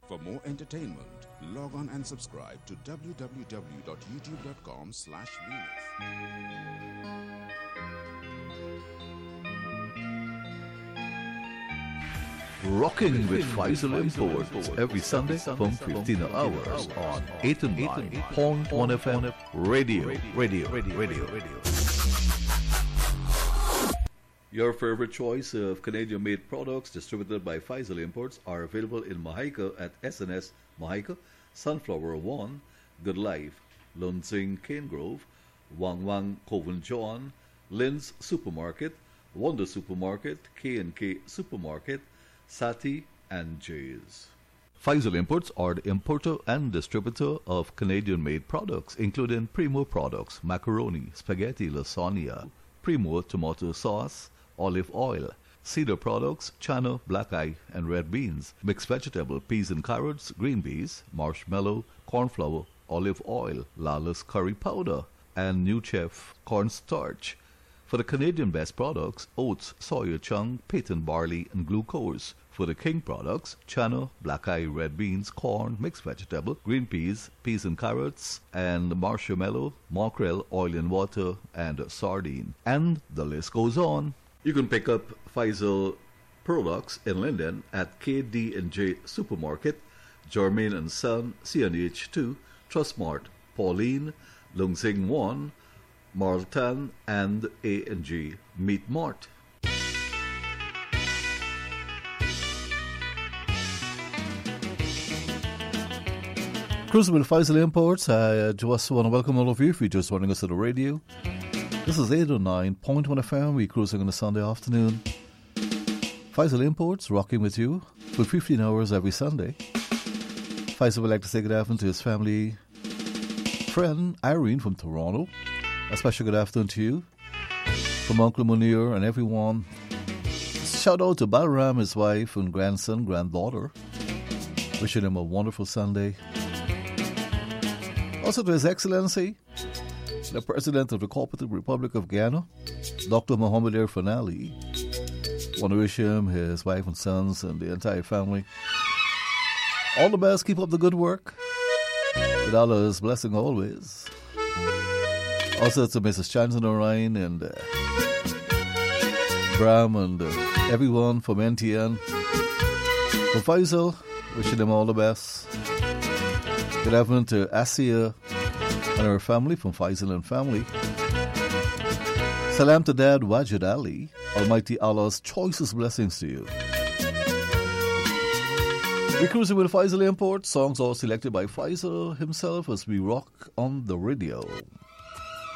For more entertainment, log on and subscribe to www.youtube.com/Venus. Rocking with Faisal Imports every Sunday from 15 hours on 89.1 FM Radio. Your favorite choice of Canadian-made products distributed by Faisal Imports are available in Mahika at SNS Mahika, Sunflower 1, Good Life, Lunsing Cane Grove, Wang Wang Coven John, Lynn's Supermarket, Wonder Supermarket, K&K Supermarket, Sati and Jay's. Faisal Imports are the importer and distributor of Canadian-made products, including Primo products, macaroni, spaghetti, lasagna, Primo tomato sauce, olive oil, Cedar products, chana, black eye, and red beans, mixed vegetable, peas and carrots, green peas, marshmallow, corn flour, olive oil, Lala's curry powder, and New Chef cornstarch. For the Canadian best products, oats, soya chunk, patent barley, and glucose. For the King products, chana, black eye, red beans, corn, mixed vegetable, green peas, peas and carrots, and marshmallow, mackerel, oil and water, and sardine. And the list goes on. You can pick up Faisal products in Linden at KD&J Supermarket, Germain and Son, CNH 2, Trustmart, Pauline, Lungsing 1, Marlton, and A&G Meat Mart. Cruising with Faisal Imports. I just want to welcome all of you if you're just joining us on the radio. This is 809.1 FM. We're cruising on a Sunday afternoon. Faisal Imports, rocking with you for 15 hours every Sunday. Faisal would like to say good afternoon to his family friend Irene from Toronto. A special good afternoon to you from Uncle Munir and everyone. Shout out to Balaram, his wife, and grandson, granddaughter. Wishing him a wonderful Sunday. Also to His Excellency, the President of the Cooperative Republic of Ghana, Dr. Mohamed Irfan Ali. Want to wish him, his wife and sons, and the entire family all the best. Keep up the good work. With Allah's blessing always. Also to Mrs. Chanson Orion and Bram and everyone from NTN. For Faisal, wishing them all the best. Good afternoon to Asia and her family from Faisal and family. Salam to Dad Wajid Ali. Almighty Allah's choicest blessings to you. We're cruising with Faisal Imports. Songs all selected by Faisal himself as we rock on the radio.